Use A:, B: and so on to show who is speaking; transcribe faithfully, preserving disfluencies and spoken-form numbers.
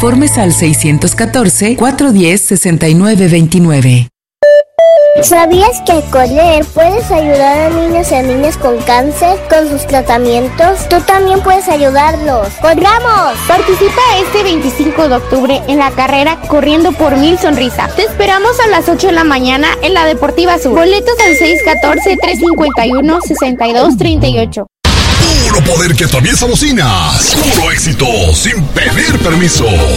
A: Informes al seis uno cuatro, cuatro uno cero, seis nueve dos nueve.
B: ¿Sabías que al correr puedes ayudar a niños y a niñas con cáncer con sus tratamientos? Tú también puedes ayudarlos. ¡Corramos!
C: Participa este veinticinco de octubre en la carrera Corriendo por Mil Sonrisas. Te esperamos a las ocho de la mañana en la Deportiva Sur. Boletos al seis uno cuatro, tres cinco uno, seis dos tres ocho.
D: Puro poder que atraviesa bocinas. Puro éxito sin pedir permiso.